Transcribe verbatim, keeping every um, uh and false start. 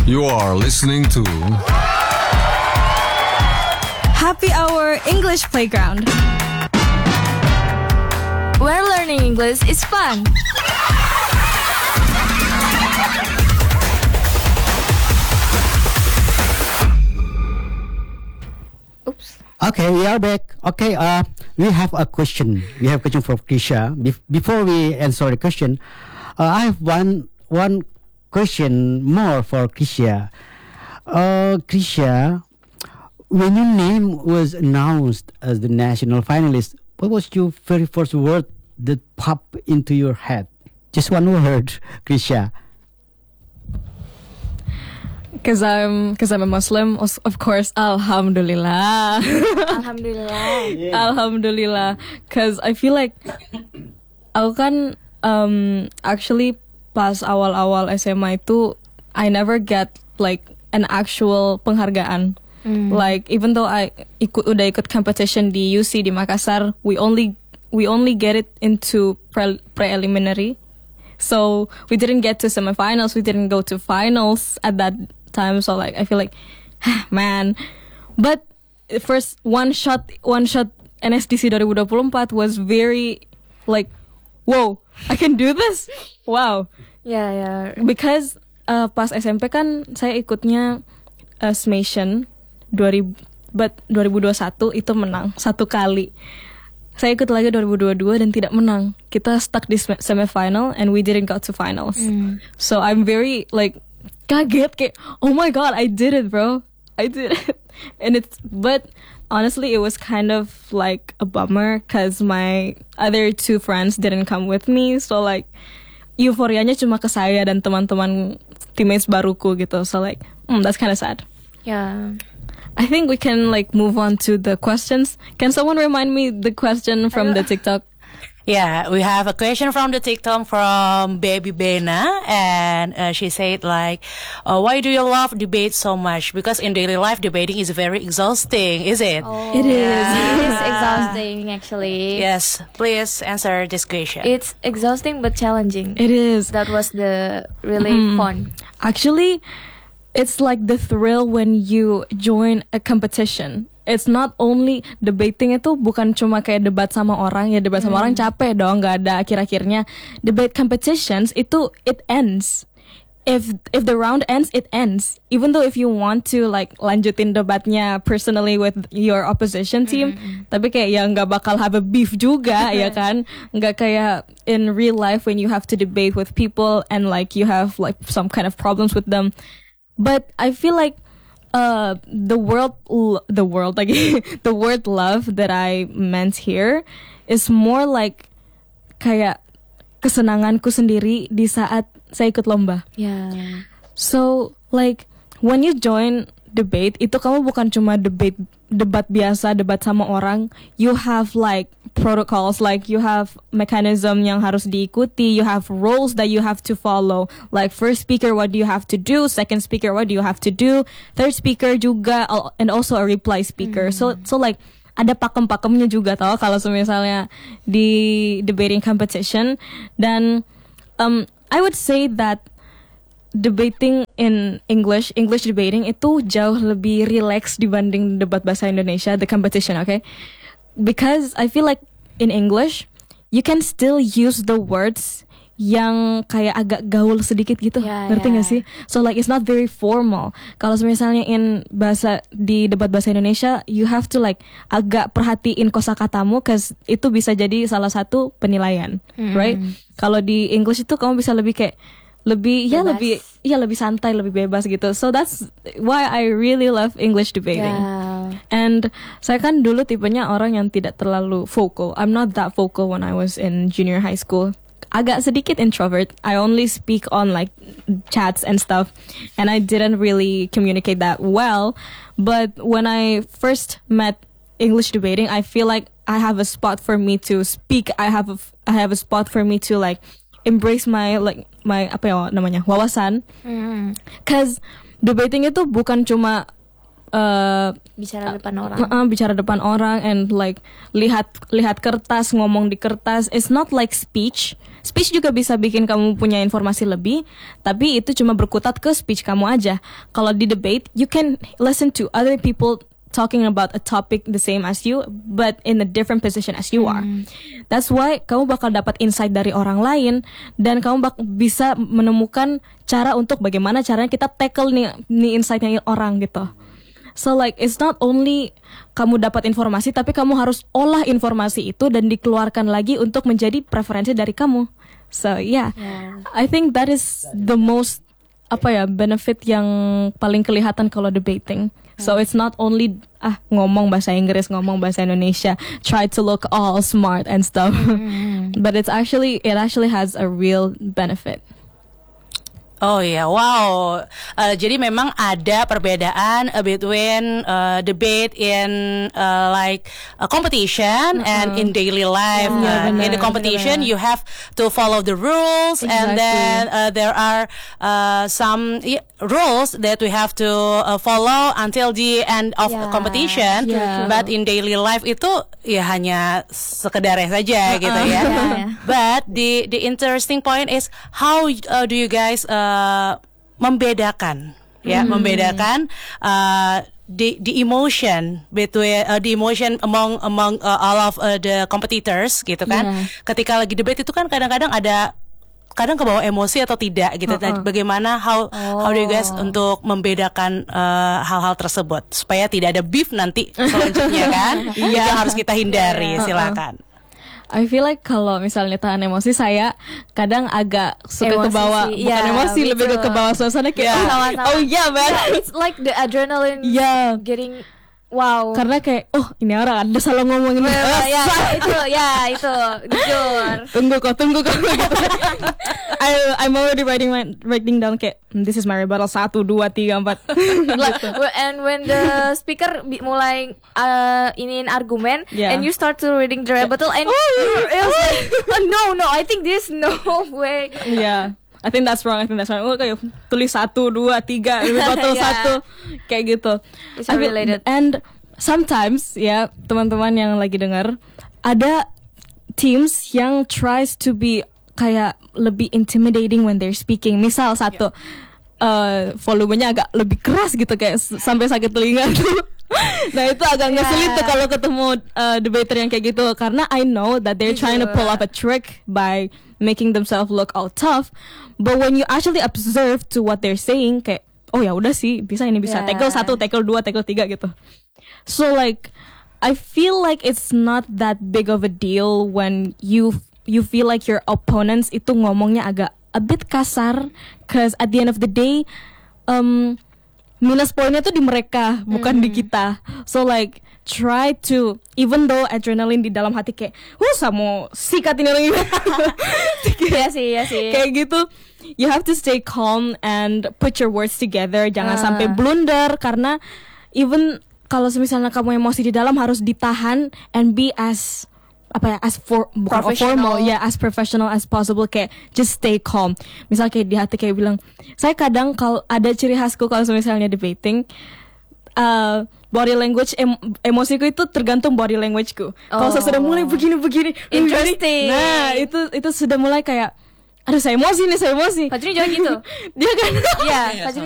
You are listening to Happy Hour English Playground, where learning English is fun. Oops. Okay, we are back. Okay, uh, we have a question. We have a question from Krisha. Be- before we answer the question, uh, I have one one question more for Krisha. Uh, Krisha, when your name was announced as the national finalist, what was your very first word that popped into your head? Just one word, Krisha. Cause I'm, cause I'm a Muslim, of course. Alhamdulillah. Alhamdulillah. Yeah. Alhamdulillah. Cause I feel like aku kan um, actually pas awal-awal S M A itu I never get like an actual penghargaan. Mm. Like even though I ikut udah ikut competition di U C di Makassar, we only we only get it into pre- preliminary. So we didn't get to semifinals, we didn't go to finals at that time. So like I feel like man. But first one shot one shot N S D C twenty twenty-four was very like whoa, I can do this. Wow. Yeah, yeah. Because uh, pas S M P kan saya ikutnya uh, Smation dua ribu, but dua ribu dua puluh satu itu menang satu kali. Saya ikut lagi dua ribu dua puluh dua dan tidak menang. Kita stuck di semifinal and we didn't go to finals. Mm. So I'm very like kaget kayak oh my god, I did it, bro. I did it. And it's but honestly it was kind of like a bummer cuz my other two friends didn't come with me. So like euforianya cuma ke saya dan teman-teman teammates baruku gitu. So like mm, that's kind of sad. Yeah. I think we can like move on to the questions. Can someone remind me the question from the TikTok? Yeah, we have a question from the TikTok from Baby Bena, and uh, she said like, uh, why do you love debate so much? Because in daily life, debating is very exhausting, is it? Oh, it is. Yeah. It is exhausting, actually. Yes, please answer this question. It's exhausting but challenging. It is. That was the really mm. fun. Actually, it's like the thrill when you join a competition. It's not only debating itu bukan cuma kayak debat sama orang ya debat sama mm. orang capek dong nggak ada akhir-akhirnya. Debate competitions itu it ends. If if the round ends, it ends. Even though if you want to like lanjutin debatnya personally with your opposition team, mm. tapi kayak ya nggak bakal have a beef juga ya kan? Nggak kayak in real life when you have to debate with people and like you have like some kind of problems with them. But I feel like uh, the world, the world, like the word love that I meant here is more like kayak kesenanganku sendiri di saat saya ikut lomba. Yeah. So like when you join debate, itu kamu bukan cuma debate debat biasa, debat sama orang. You have like protocols, like you have mechanism yang harus diikuti. You have rules that you have to follow. Like first speaker, what do you have to do? Second speaker, what do you have to do? Third speaker juga, and also a reply speaker. Mm. So so like ada pakem-pakemnya juga tau kalau misalnya di debating competition. Dan um, I would say that debating in English, English debating itu jauh lebih relax dibanding debat bahasa Indonesia, the competition, okay? Because I feel like in English, you can still use the words yang kayak agak gaul sedikit gitu, yeah, ngerti yeah. gak sih? So like it's not very formal. Kalau misalnya in bahasa di debat bahasa Indonesia, you have to like agak perhatiin kosakatamu, cause itu bisa jadi salah satu penilaian, mm. right? Kalau di English itu kamu bisa lebih kayak lebih bebas. ya lebih ya lebih santai, lebih bebas gitu. So that's why I really love English debating. Yeah. And saya kan dulu tipenya orang yang tidak terlalu vocal. I'm not that vocal when I was in junior high school. Agak sedikit introvert. I only speak on like chats and stuff, and I didn't really communicate that well. But when I first met English debating, I feel like I have a spot for me to speak. I have a I have a spot for me to like embrace my like my apa ya namanya wawasan. Mm. Cause debating itu bukan cuma uh, Bicara depan orang. uh, bicara depan orang and like lihat lihat kertas, ngomong di kertas. It's not like speech. Speech juga bisa bikin kamu punya informasi lebih, tapi itu cuma berkutat ke speech kamu aja. Kalau di debate, you can listen to other people talking about a topic the same as you, but in a different position as you are. Hmm. That's why kamu bakal dapat insight dari orang lain, dan kamu bak- bisa menemukan cara untuk bagaimana caranya kita tackle nih, nih insightnya orang gitu. So like it's not only kamu dapat informasi, tapi kamu harus olah informasi itu dan dikeluarkan lagi untuk menjadi preferensi dari kamu. So yeah, Yeah. I think that is the most apa ya benefit yang paling kelihatan kalau debating. So it's not only ah ngomong bahasa Inggris, ngomong bahasa Indonesia, try to look all smart and stuff, but it's actually it actually has a real benefit. Oh ya, wow. Uh, jadi memang ada perbedaan uh, between uh, debate in uh, like a competition and in daily life. Yeah, Uh, in benar, the competition, benar. you have to follow the rules, and Exactly. then uh, there are uh, some y- rules that we have to uh, follow until the end of Yeah, competition. true, true. But in daily life itu ya hanya sekedarnya saja gitu ya. Yeah. But the the interesting point is how uh, do you guys uh, membedakan ya membedakan uh, the the emotion between uh, the emotion among among uh, all of uh, the competitors gitu kan. Yeah. Ketika lagi debate itu kan kadang-kadang ada kadang kebawa emosi atau tidak gitu. Uh-uh. Dan bagaimana how how do you guys Oh. untuk membedakan uh, hal-hal tersebut supaya tidak ada beef nanti selanjutnya kan? Itu yang harus kita hindari. Uh-uh. Silakan. I feel like kalau misalnya tahan emosi, saya kadang agak suka Emosi kebawa, sih, bukan yeah, emosi, me lebih ke too. kebawa suasana kayak Yeah. oh, Sama-sama. oh yeah man. Yeah, it's like the adrenaline Yeah. getting wow. Karena kayak oh ini orang ada salah ngomong ini. Ya, ya, itu, ya itu, jujur. Tunggu kok, tunggu kok gitu. I, I'm already writing my, writing down kayak "Hmm, this is my rebuttal satu dua tiga empat. Like, w- and when the speaker bi- mulai uh, iniin argumen, Yeah. and you start to reading the rebuttal, and you're it was like, oh, no, no, I think this no way. Yeah, I think that's wrong. I think that's wrong. Oh, kayak tulis satu dua tiga rebuttal Yeah. satu kayak gitu. It's I feel- related. And sometimes ya teman-teman yang lagi dengar ada teams yang tries to be kayak lebih intimidating when they're speaking. Misal satu uh, volumenya agak lebih keras gitu kayak s- sampai sakit telinga tuh. Nah itu agak ngeselin tuh kalau ketemu uh, debater yang kayak gitu, karena I know that they're trying to pull up a trick by making themselves look all tough, but when you actually observe to what they're saying kayak oh ya udah sih bisa ini bisa Yeah. tackle satu, tackle dua, tackle tiga gitu. So like I feel like it's not that big of a deal when you you feel like your opponents itu ngomongnya agak a bit kasar, cause at the end of the day um minus poinnya tuh di mereka bukan di kita. So like try to, even though adrenaline di dalam hati kayak wah sama sikat ini lagi Iya sih, iya sih. kayak gitu, you have to stay calm and put your words together. Jangan Ah. sampai blunder, karena even kalau misalnya kamu emosi di dalam harus ditahan and be as apa ya as for bukan Professional. formal ya as professional as possible, kayak just stay calm. Misal kayak di hati kayak bilang saya kadang kalau ada ciri khasku kalau misalnya debating, uh, body language em- emosiku itu tergantung body languageku. Kalau saya Oh. sudah mulai begini-begini Interesting. nah itu itu sudah mulai kayak aduh saya emosi nih saya emosi Fajri juga gitu. dia kan Iya, Fajri